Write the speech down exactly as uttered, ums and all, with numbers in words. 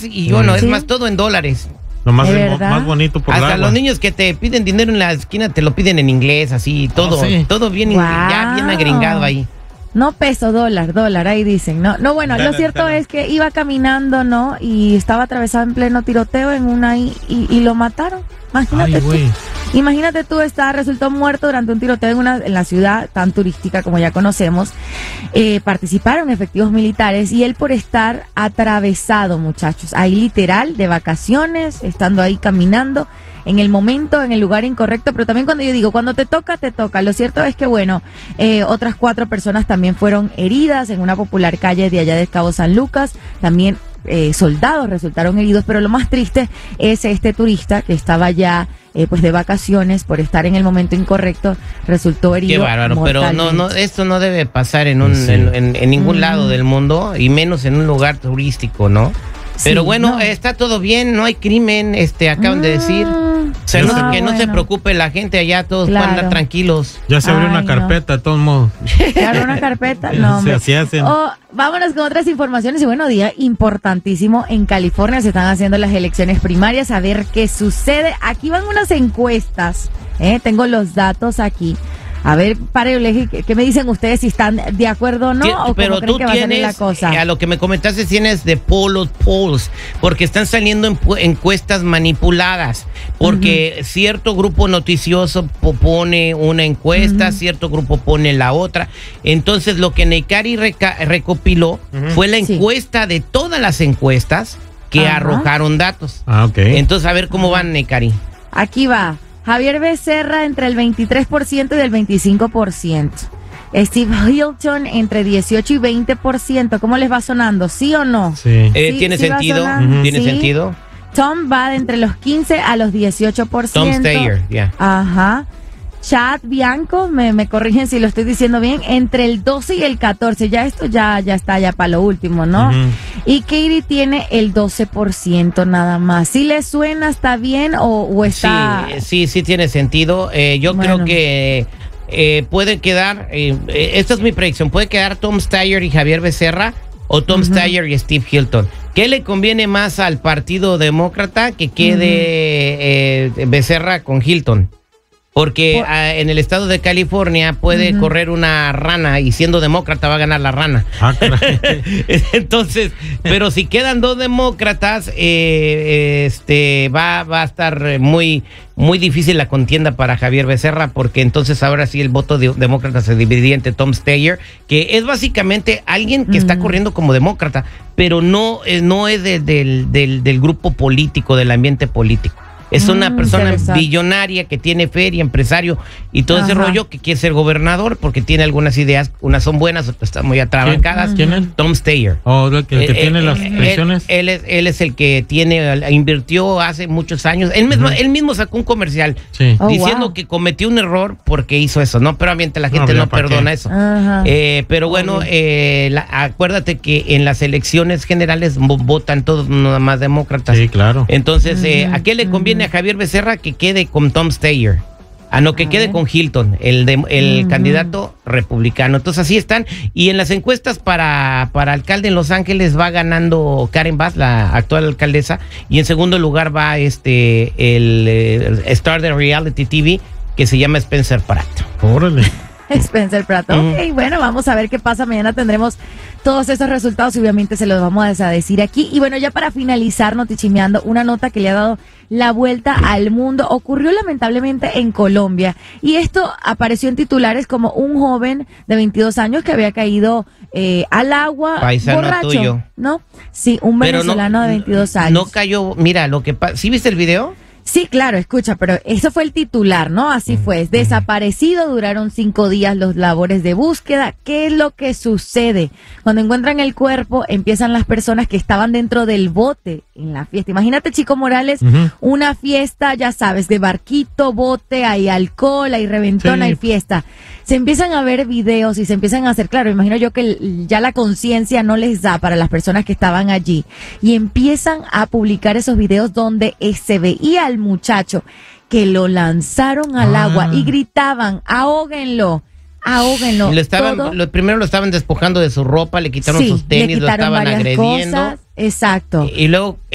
y bueno, sí. es más, todo en dólares. Lo más, más bonito por Hasta el agua. Los niños que te piden dinero en la esquina te lo piden en inglés, así, todo, oh, sí. todo bien, wow. ya bien agringado ahí. No peso, dólar, dólar, ahí dicen, ¿no? No, bueno, dale, lo cierto dale. es que iba caminando, ¿no? Y estaba atravesado en pleno tiroteo en una y, y, y lo mataron. Imagínate Ay, tú. Wey. Imagínate tú, está, resultó muerto durante un tiroteo en, una, en la ciudad tan turística como ya conocemos. Eh, participaron efectivos militares y él por estar atravesado, muchachos, ahí literal, de vacaciones, estando ahí caminando, en el momento, en el lugar incorrecto, pero también cuando yo digo, cuando te toca, te toca. Lo cierto es que, bueno, eh, otras cuatro personas también fueron heridas en una popular calle de allá de Cabo San Lucas, también eh, soldados resultaron heridos, pero lo más triste es este turista que estaba ya eh, pues de vacaciones por estar en el momento incorrecto, resultó herido. Qué bárbaro, pero no, no, esto no debe pasar en, un, sí. en, en, en ningún mm. lado del mundo, y menos en un lugar turístico, ¿no? Pero sí, bueno, no. está todo bien, no hay crimen, este, acaban mm. de decir. O sea, no, ah, que bueno. no se preocupe la gente allá, todos claro. pueden andar tranquilos. Ya se abrió Ay, una carpeta, no. de todos modos. ¿Se abrió una carpeta? No, hombre. Así hacen. Oh, vámonos con otras informaciones. Y bueno, día importantísimo en California. Se están haciendo las elecciones primarias. A ver qué sucede. Aquí van unas encuestas. ¿eh? Tengo los datos aquí. A ver, para ¿qué, ¿qué me dicen ustedes si están de acuerdo o no? ¿O pero cómo creen tú que va tienes, a salir la cosa? A lo que me comentaste, tienes de polos polls, porque están saliendo en, encuestas manipuladas, porque uh-huh. cierto grupo noticioso pone una encuesta, uh-huh. cierto grupo pone la otra. Entonces, lo que Neikari reca- recopiló uh-huh. fue la encuesta sí. de todas las encuestas que uh-huh. arrojaron datos. Ah, ok. Entonces, a ver cómo uh-huh. van, Neikari. Aquí va. Javier Becerra entre el veintitrés por ciento y el veinticinco por ciento. Steve Hilton entre dieciocho y veinte por ciento. ¿Cómo les va sonando? ¿Sí o no? Sí. Eh, ¿sí ¿Tiene ¿sí sentido? Uh-huh. ¿Tiene ¿Sí? sentido? Tom va de entre los quince a los dieciocho por ciento. Tom Steyer, ya. Yeah. Ajá. Chad Bianco, me, me corrigen si lo estoy diciendo bien, entre el doce y el catorce. Ya esto ya, ya está ya para lo último, ¿no? Uh-huh. Y Katie tiene el doce por ciento nada más. ¿Sí le suena, está bien o, o está...? Sí, sí, sí tiene sentido. Eh, yo bueno. creo que eh, puede quedar, eh, esta es mi predicción, puede quedar Tom Steyer y Javier Becerra o Tom uh-huh. Steyer y Steve Hilton. ¿Qué le conviene más al Partido Demócrata? Que quede uh-huh. eh, Becerra con Hilton. Porque Por... uh, en el estado de California puede uh-huh. correr una rana y siendo demócrata va a ganar la rana. Ah, Entonces, pero si quedan dos demócratas, eh, este va, va a estar muy, muy difícil la contienda para Javier Becerra, porque entonces ahora sí el voto de, demócrata se dividiría entre Tom Steyer, que es básicamente alguien que uh-huh. está corriendo como demócrata, pero no, eh, no es de, del, del, del grupo político, del ambiente político. Es una mm, persona billonaria que tiene feria, empresario y todo Ajá. ese rollo, que quiere ser gobernador porque tiene algunas ideas, unas son buenas, otras están muy atrabancadas. ¿Quién es? Tom Steyer. Oh, el que, el que eh, tiene eh, las pensiones. Él, él, es, él es el que tiene, invirtió hace muchos años. Él mismo, uh-huh. él mismo sacó un comercial sí. oh, diciendo wow. que cometió un error porque hizo eso, ¿no? Pero obviamente la gente no, no perdona qué. eso. Eh, pero bueno, eh, la, acuérdate que en las elecciones generales votan todos nada más demócratas. Sí, claro. Entonces, uh-huh. eh, ¿a qué le conviene a Javier Becerra? Que quede con Tom Steyer, a no que a quede ver. con Hilton, el de, el uh-huh. candidato republicano. Entonces así están, y en las encuestas para, para alcalde en Los Ángeles va ganando Karen Bass, la actual alcaldesa, y en segundo lugar va este el, el star de reality T V que se llama Spencer Pratt. Órale. Spencer Pratt. Ok, bueno, vamos a ver qué pasa. Mañana tendremos todos esos resultados y obviamente se los vamos a decir aquí. Y bueno, ya para finalizar, Notichimeando, una nota que le ha dado la vuelta al mundo. Ocurrió lamentablemente en Colombia y esto apareció en titulares como un joven de veintidós años que había caído eh, al agua Paisano borracho, tuyo. ¿no? Sí, un venezolano no, de veintidós años. No cayó, mira, lo que pasa, ¿sí viste el video? Sí, claro, escucha, pero eso fue el titular, ¿no? Así fue. Desaparecido, duraron cinco días los labores de búsqueda. ¿Qué es lo que sucede? Cuando encuentran el cuerpo, empiezan las personas que estaban dentro del bote en la fiesta. Imagínate, Chico Morales, uh-huh. una fiesta, ya sabes, de barquito, bote, hay alcohol, hay reventón, sí. hay fiesta. Se empiezan a ver videos y se empiezan a hacer, claro, imagino yo que ya la conciencia no les da para las personas que estaban allí. Y empiezan a publicar esos videos donde se veía al muchacho que lo lanzaron al ah. agua y gritaban, ahóguenlo, ahóguenlo. Le estaban, lo, primero lo estaban despojando de su ropa, le quitaron sí, sus tenis, le quitaron lo estaban agrediendo. Cosas. Exacto. Y, y luego